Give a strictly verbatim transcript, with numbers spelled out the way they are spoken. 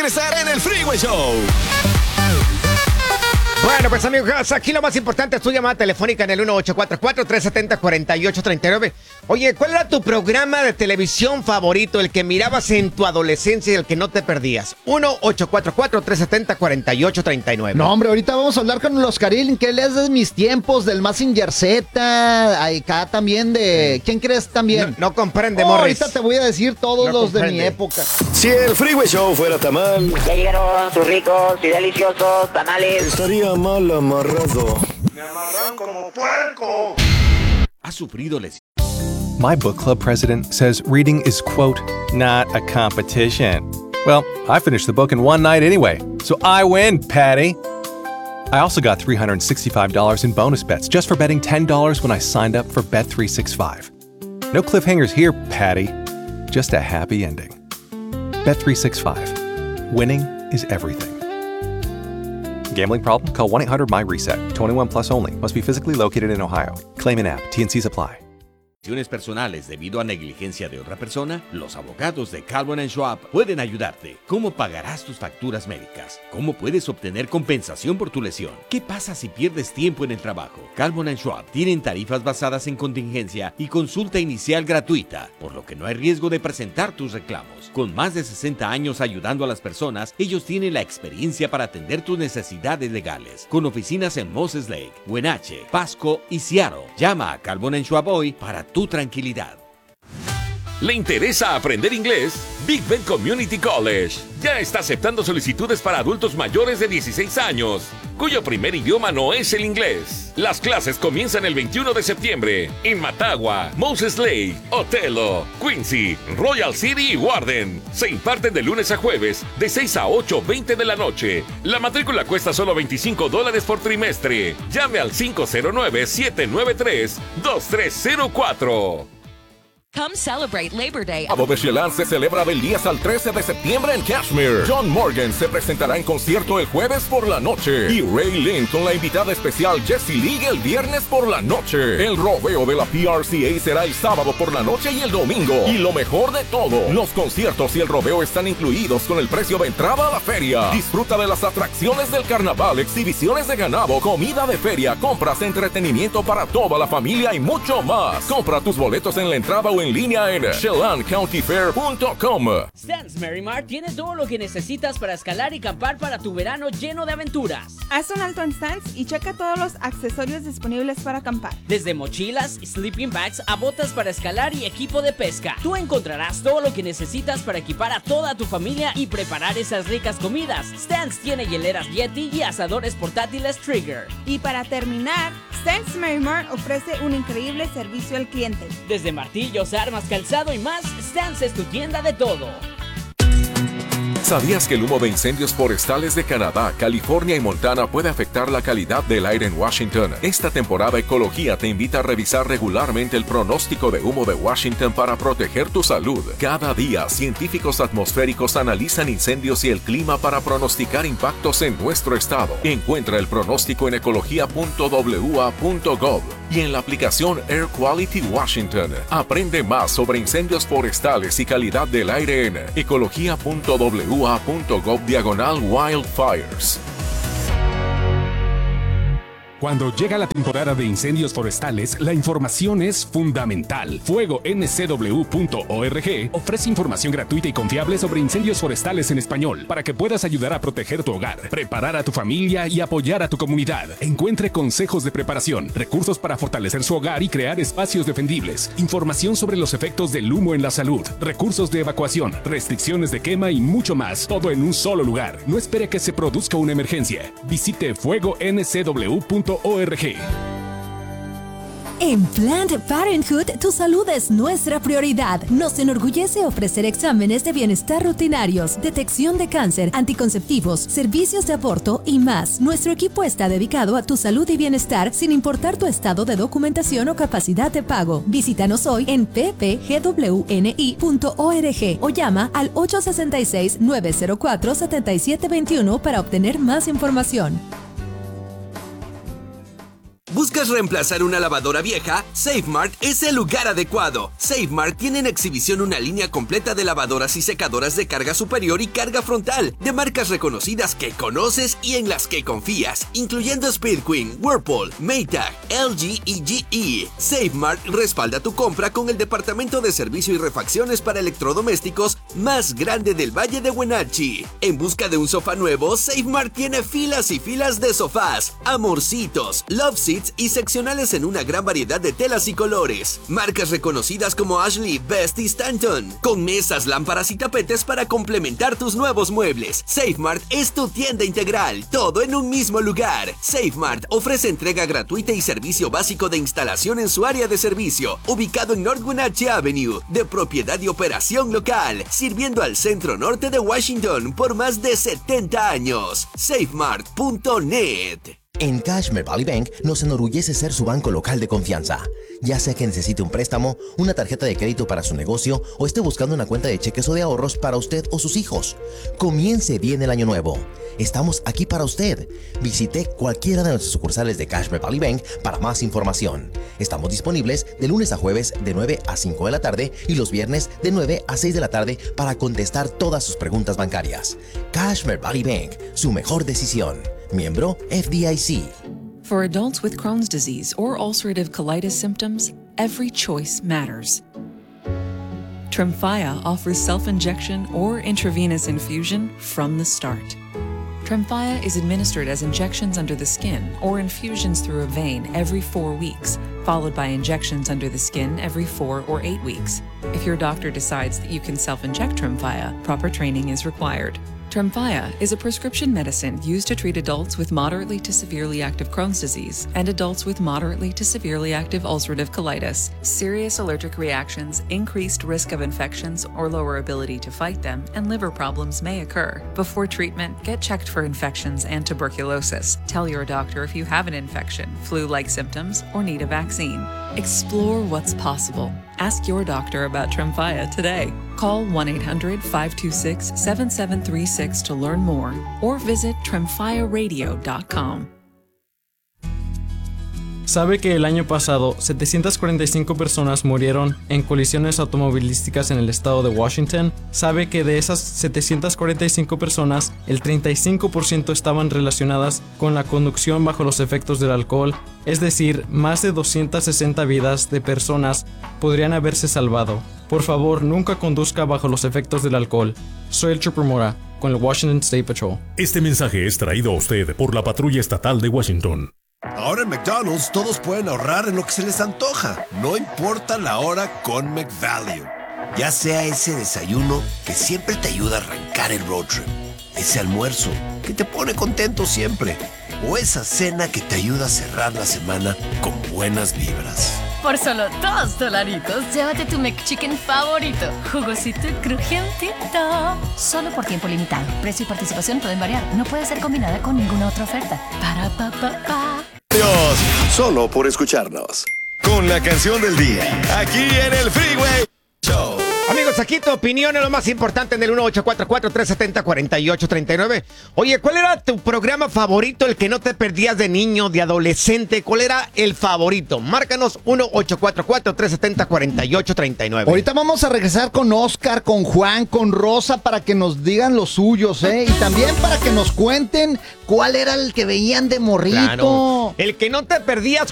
regresar en el Freeway Show. Bueno, pues amigos, aquí lo más importante es tu llamada telefónica en el uno ocho cuatro cuatro, tres siete cero, cuatro ocho tres nueve. Oye, ¿cuál era tu programa de televisión favorito, el que mirabas en tu adolescencia y el que no te perdías? uno ocho cuatro cuatro, tres siete cero, cuatro ocho tres nueve. No, hombre, ahorita vamos a hablar con los Oscarín. ¿Qué les de mis tiempos? Del Mazinger Z. Acá también de... ¿Quién crees también? No, no comprende, oh, Morris. Ahorita te voy a decir todos No los comprende. de mi época. Si el Freeway Show fuera tamal, Ya llegaron sus ricos y deliciosos tamales. estaría mal amarrado. Me amarran como puerco. ¿Ha sufrido lesiones? My book club president says reading is, quote, not a competition. Well, I finished the book in one night anyway, so I win, Patty. I also got three hundred sixty-five dollars in bonus bets just for betting ten dollars when I signed up for Bet three sixty-five. No cliffhangers here, Patty. Just a happy ending. Bet three sixty-five. Winning is everything. Gambling problem? Call one eight hundred M Y reset. twenty-one plus only. Must be physically located in Ohio. Claim in app. T and C's apply. Personales debido a negligencia de otra persona, los abogados de Calvin and Schwab pueden ayudarte. ¿Cómo pagarás tus facturas médicas? ¿Cómo puedes obtener compensación por tu lesión? ¿Qué pasa si pierdes tiempo en el trabajo? Calvin and Schwab tienen tarifas basadas en contingencia y consulta inicial gratuita, por lo que no hay riesgo de presentar tus reclamos. Con más de sesenta años ayudando a las personas, ellos tienen la experiencia para atender tus necesidades legales. Con oficinas en Moses Lake, Wenatchee, Pasco y Seattle. Llama a Calvin and Schwab hoy para tu tranquilidad. ¿Le interesa aprender inglés? Big Bend Community College ya está aceptando solicitudes para adultos mayores de dieciséis años, cuyo primer idioma no es el inglés. Las clases comienzan el veintiuno de septiembre en Matagua, Moses Lake, Othello, Quincy, Royal City y Warden. Se imparten de lunes a jueves de seis a ocho veinte de la noche. La matrícula cuesta solo veinticinco dólares por trimestre. Llame al cinco cero nueve, siete nueve tres, dos tres cero cuatro. Come celebrate Labor Day. Cabo de Chelan se celebra del diez al trece de septiembre en Kashmir. John Morgan se presentará en concierto el jueves por la noche. Y Ray Lynn con la invitada especial Jessie League el viernes por la noche. El rodeo de la P R C A será el sábado por la noche y el domingo. Y lo mejor de todo, los conciertos y el rodeo están incluidos con el precio de entrada a la feria. Disfruta de las atracciones del carnaval, exhibiciones de ganado, comida de feria, compras, entretenimiento para toda la familia y mucho más. Compra tus boletos en la entrada o en línea en chelan county fair punto com. Stans Merrimar tiene todo lo que necesitas para escalar y acampar para tu verano lleno de aventuras. Haz un alto en Stans y checa todos los accesorios disponibles para acampar. Desde mochilas, sleeping bags a botas para escalar y equipo de pesca. Tú encontrarás todo lo que necesitas para equipar a toda tu familia y preparar esas ricas comidas. Stans tiene hieleras Yeti y asadores portátiles Trigger. Y para terminar, Stans Merrimar ofrece un increíble servicio al cliente. Desde martillos, armas, calzado y más, Stans es tu tienda de todo. ¿Sabías que el humo de incendios forestales de Canadá, California y Montana puede afectar la calidad del aire en Washington? Esta temporada Ecología te invita a revisar regularmente el pronóstico de humo de Washington para proteger tu salud. Cada día, científicos atmosféricos analizan incendios y el clima para pronosticar impactos en nuestro estado. Encuentra el pronóstico en ecología punto w a punto gov y en la aplicación Air Quality Washington. Aprende más sobre incendios forestales y calidad del aire en ecología punto w a punto gov diagonal wildfires. Cuando llega la temporada de incendios forestales, la información es fundamental. Fuego N C W punto org ofrece información gratuita y confiable sobre incendios forestales en español para que puedas ayudar a proteger tu hogar, preparar a tu familia y apoyar a tu comunidad. Encuentre consejos de preparación, recursos para fortalecer su hogar y crear espacios defendibles, información sobre los efectos del humo en la salud, recursos de evacuación, restricciones de quema y mucho más, todo en un solo lugar. No espere que se produzca una emergencia. Visite fuego N C W punto org. En Planned Parenthood, tu salud es nuestra prioridad. Nos enorgullece ofrecer exámenes de bienestar rutinarios, detección de cáncer, anticonceptivos, servicios de aborto y más. Nuestro equipo está dedicado a tu salud y bienestar sin importar tu estado de documentación o capacidad de pago. Visítanos hoy en p p g w n i punto org o llama al ocho seis seis, nueve cero cuatro, siete siete dos uno para obtener más información. ¿Buscas reemplazar una lavadora vieja? SafeMart es el lugar adecuado. SafeMart tiene en exhibición una línea completa de lavadoras y secadoras de carga superior y carga frontal, de marcas reconocidas que conoces y en las que confías, incluyendo Speed Queen, Whirlpool, Maytag, L G y G E. SafeMart respalda tu compra con el departamento de servicio y refacciones para electrodomésticos más grande del Valle de Wenatchee. En busca de un sofá nuevo, SafeMart tiene filas y filas de sofás, amorcitos, love seats y seccionales en una gran variedad de telas y colores. Marcas reconocidas como Ashley, Best y Stanton, con mesas, lámparas y tapetes para complementar tus nuevos muebles. SafeMart es tu tienda integral, todo en un mismo lugar. SafeMart ofrece entrega gratuita y servicio básico de instalación en su área de servicio, ubicado en North Wenatchee Avenue, de propiedad y operación local, sirviendo al centro norte de Washington por más de setenta años. safemart punto net. En Cashmere Valley Bank nos enorgullece ser su banco local de confianza. Ya sea que necesite un préstamo, una tarjeta de crédito para su negocio o esté buscando una cuenta de cheques o de ahorros para usted o sus hijos. Comience bien el año nuevo. Estamos aquí para usted. Visite cualquiera de nuestras sucursales de Cashmere Valley Bank para más información. Estamos disponibles de lunes a jueves de nueve a cinco de la tarde y los viernes de nueve a seis de la tarde para contestar todas sus preguntas bancarias. Cashmere Valley Bank, su mejor decisión. Miembro F D I C. For adults with Crohn's disease or ulcerative colitis symptoms, every choice matters. Tremfya offers self-injection or intravenous infusion from the start. Tremfya is administered as injections under the skin or infusions through a vein every four weeks, followed by injections under the skin every four or eight weeks. If your doctor decides that you can self-inject Tremfya, proper training is required. Tremfya is a prescription medicine used to treat adults with moderately to severely active Crohn's disease and adults with moderately to severely active ulcerative colitis. Serious allergic reactions, increased risk of infections or lower ability to fight them, and liver problems may occur. Before treatment, get checked for infections and tuberculosis. Tell your doctor if you have an infection, flu-like symptoms, or need a vaccine. Explore what's possible. Ask your doctor about Tremfya today. Call one eight hundred, five two six, seven seven three six to learn more or visit tremfya radio dot com. ¿Sabe que el año pasado setecientas cuarenta y cinco personas murieron en colisiones automovilísticas en el estado de Washington? ¿Sabe que de esas setecientas cuarenta y cinco personas, el treinta y cinco por ciento estaban relacionadas con la conducción bajo los efectos del alcohol? Es decir, más de doscientas sesenta vidas de personas podrían haberse salvado. Por favor, nunca conduzca bajo los efectos del alcohol. Soy el Trooper Mora, con el Washington State Patrol. Este mensaje es traído a usted por la Patrulla Estatal de Washington. Ahora en McDonald's todos pueden ahorrar en lo que se les antoja, no importa la hora con McValue. Ya sea ese desayuno que siempre te ayuda a arrancar el road trip, ese almuerzo que te pone contento siempre, o esa cena que te ayuda a cerrar la semana con buenas vibras. Por solo dos dolaritos, llévate tu McChicken favorito, jugosito y crujientito. Solo por tiempo limitado. Precio y participación pueden variar. No puede ser combinada con ninguna otra oferta. Para pa pa pa. Dios, solo por escucharnos. Con la canción del día, aquí en el Freeway Show. Amigos, aquí tu opinión es lo más importante en el uno ocho cuatro cuatro, tres siete cero, cuatro ocho tres nueve. Oye, ¿cuál era tu programa favorito, el que no te perdías de niño, de adolescente? ¿Cuál era el favorito? Márcanos uno ocho cuatro cuatro, tres siete cero, cuatro ocho tres nueve. Ahorita vamos a regresar con Oscar, con Juan, con Rosa para que nos digan los suyos, ¿eh? Y también para que nos cuenten cuál era el que veían de morrito. Claro. El que no te perdías